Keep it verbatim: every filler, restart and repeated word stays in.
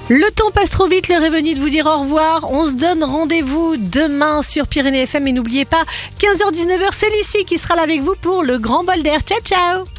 Le temps passe trop vite, l'heure est venue de vous dire au revoir. On se donne rendez-vous demain sur Pyrénées F M et n'oubliez pas, quinze heures dix-neuf heures, c'est Lucie qui sera là avec vous pour le grand bol d'air. Ciao ciao.